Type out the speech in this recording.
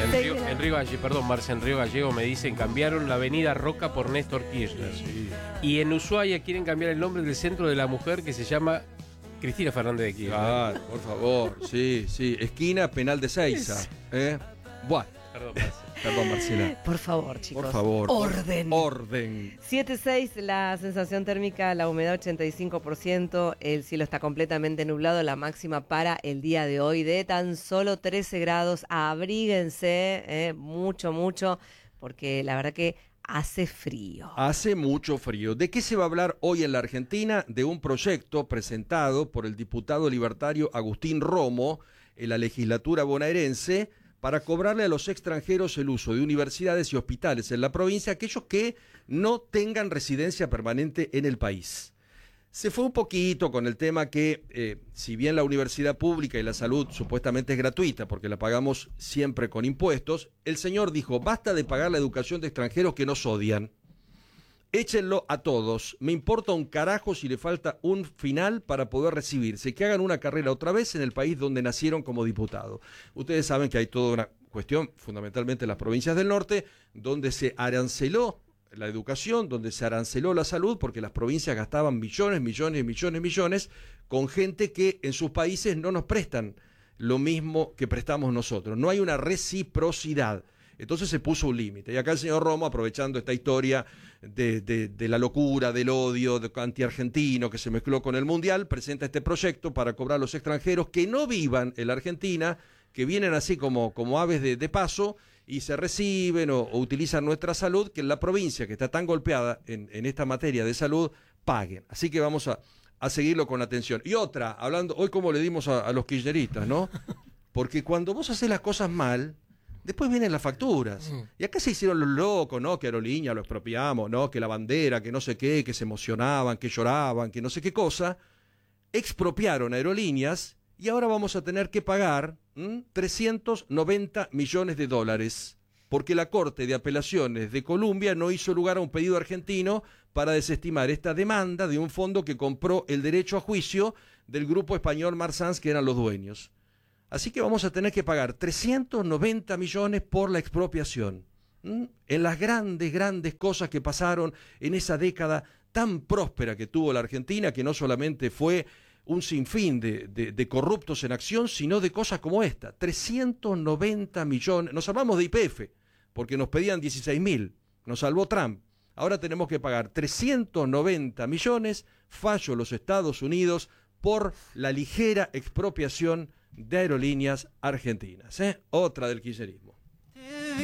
En Río Gallego, perdón, Marce, en Río Gallego me dicen cambiaron la avenida Roca por Néstor Kirchner. Sí. Y en Ushuaia quieren cambiar el nombre del centro de la mujer que se llama Cristina Fernández de Kirchner. Claro, por favor, sí, esquina Penal de Seiza. Bueno, perdón, Marcela. Por favor, chicos. Por favor. Orden. 7:06 la sensación térmica, la humedad 85%, el cielo está completamente nublado, la máxima para el día de hoy de tan solo 13 grados. Abríguense, mucho, porque la verdad que hace frío. Hace mucho frío. ¿De qué se va a hablar hoy en la Argentina? De un proyecto presentado por el diputado libertario Agustín Romo en la legislatura bonaerense para cobrarle a los extranjeros el uso de universidades y hospitales en la provincia, aquellos que no tengan residencia permanente en el país. Se fue un poquito con el tema que, si bien la universidad pública y la salud supuestamente es gratuita, porque la pagamos siempre con impuestos, el señor dijo, basta de pagar la educación de extranjeros que nos odian. Échenlo a todos, me importa un carajo si le falta un final para poder recibirse, que hagan una carrera otra vez en el país donde nacieron como diputado. Ustedes saben que hay toda una cuestión, fundamentalmente en las provincias del norte, donde se aranceló la educación, donde se aranceló la salud, porque las provincias gastaban millones, con gente que en sus países no nos prestan lo mismo que prestamos nosotros. No hay una reciprocidad. Entonces se puso un límite. Y acá el señor Romo, aprovechando esta historia de la locura, del odio anti-argentino que se mezcló con el Mundial, presenta este proyecto para cobrar a los extranjeros que no vivan en la Argentina, que vienen así como aves de paso y se reciben o utilizan nuestra salud, que en la provincia que está tan golpeada en esta materia de salud, paguen. Así que vamos a seguirlo con atención. Y otra, hablando, hoy como le dimos a los kirchneristas, ¿no? Porque cuando vos haces las cosas mal, después vienen las facturas. Y acá se hicieron los locos, ¿no? Que Aerolínea lo expropiamos, ¿no? Que la bandera, que no sé qué, que se emocionaban, que lloraban, que no sé qué cosa. Expropiaron Aerolíneas y ahora vamos a tener que pagar 390 millones de dólares. Porque la Corte de Apelaciones de Colombia no hizo lugar a un pedido argentino para desestimar esta demanda de un fondo que compró el derecho a juicio del grupo español Marsans, que eran los dueños. Así que vamos a tener que pagar 390 millones por la expropiación. En las grandes cosas que pasaron en esa década tan próspera que tuvo la Argentina, que no solamente fue un sinfín de corruptos en acción, sino de cosas como esta. 390 millones. Nos salvamos de YPF, porque nos pedían 16.000. Nos salvó Trump. Ahora tenemos que pagar 390 millones, fallo los Estados Unidos, por la ligera expropiación de Aerolíneas Argentinas. Otra del kirchnerismo.